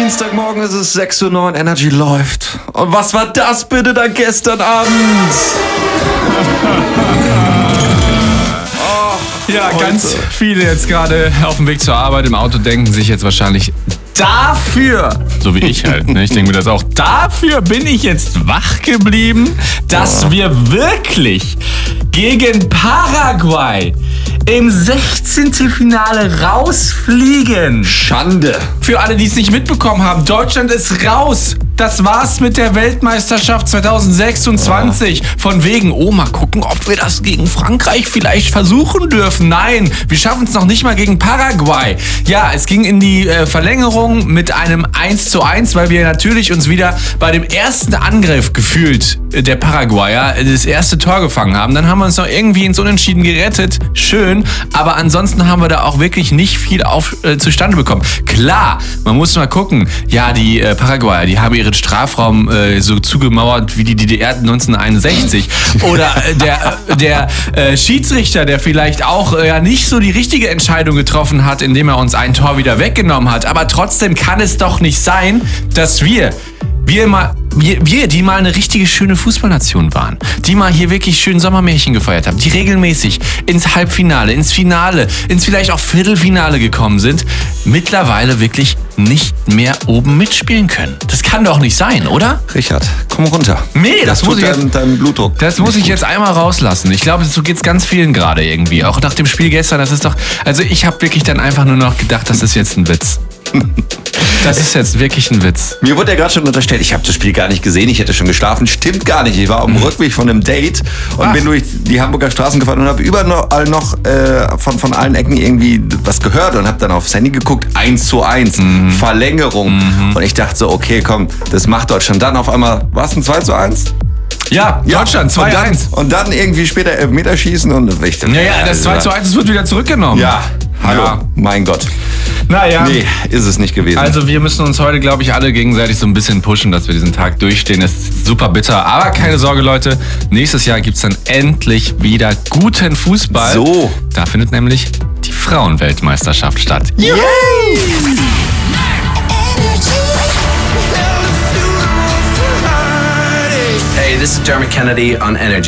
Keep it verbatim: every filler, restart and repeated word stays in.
Dienstagmorgen ist es sechs Uhr neun, Energy läuft. Und was war das bitte da gestern Abend? oh, ja, heute. Ganz viele jetzt gerade auf dem Weg zur Arbeit im Auto denken sich jetzt wahrscheinlich, dafür, so wie ich halt, ne? Ich denke mir das auch, dafür bin ich jetzt wach geblieben, dass oh. wir wirklich gegen Paraguay im sechzehnten Finale rausfliegen. Schande. Für alle, die es nicht mitbekommen haben, Deutschland ist raus. Das war's mit der Weltmeisterschaft zwanzig sechsundzwanzig. Oh. Von wegen, oh, mal gucken, ob wir das gegen Frankreich vielleicht versuchen dürfen. Nein, wir schaffen es noch nicht mal gegen Paraguay. Ja, es ging in die äh, Verlängerung mit einem eins zu eins, weil wir natürlich uns wieder bei dem ersten Angriff gefühlt äh, der Paraguayer äh, das erste Tor gefangen haben. Dann haben wir uns noch irgendwie ins Unentschieden gerettet. Schön, aber ansonsten haben wir da auch wirklich nicht viel auf, äh, zustande bekommen. Klar, man muss mal gucken. Ja, die äh, Paraguayer, die haben ihre Strafraum äh, so zugemauert wie die D D R neunzehnhunderteinundsechzig. Oder äh, der, äh, der äh, Schiedsrichter, der vielleicht auch äh, ja nicht so die richtige Entscheidung getroffen hat, indem er uns ein Tor wieder weggenommen hat. Aber trotzdem kann es doch nicht sein, dass wir, wir mal, wir, wir, die mal eine richtige schöne Fußballnation waren, die mal hier wirklich schön Sommermärchen gefeiert haben, die regelmäßig ins Halbfinale, ins Finale, ins vielleicht auch Viertelfinale gekommen sind, mittlerweile wirklich nicht mehr oben mitspielen können. Das kann doch nicht sein, oder? Richard, komm runter. Nee, das, das muss ich dein, jetzt, deinem Blutdruck. Das muss ich gut. jetzt einmal rauslassen. Ich glaube, so geht's ganz vielen gerade irgendwie. Auch nach dem Spiel gestern, das ist doch, also ich habe wirklich dann einfach nur noch gedacht, das ist jetzt ein Witz. Das ist jetzt wirklich ein Witz. Mir wurde ja gerade schon unterstellt, ich habe das Spiel gar nicht gesehen, ich hätte schon geschlafen. Stimmt gar nicht. Ich war auf dem Rückweg von einem Date und Ach. bin durch die Hamburger Straßen gefahren und habe überall noch äh, von, von allen Ecken irgendwie was gehört und habe dann aufs Handy geguckt, eins zu eins, mhm. Verlängerung. Mhm. Und ich dachte so, okay, komm, das macht Deutschland. Dann auf einmal, war es ein zwei zu eins? Ja, ja, Deutschland, zwei eins. Und, und dann irgendwie später Elfmeterschießen und ich dachte, ja, ja, das zwei zu eins wird wieder zurückgenommen. Ja, hallo, ja. Mein Gott. Naja. Nee, ist es nicht gewesen. Also wir müssen uns heute, glaube ich, alle gegenseitig so ein bisschen pushen, dass wir diesen Tag durchstehen. Das ist super bitter. Aber keine Sorge, Leute. Nächstes Jahr gibt es dann endlich wieder guten Fußball. So. Da findet nämlich die Frauenweltmeisterschaft statt. Yay! Hey, this is Jeremy Kennedy on Energy.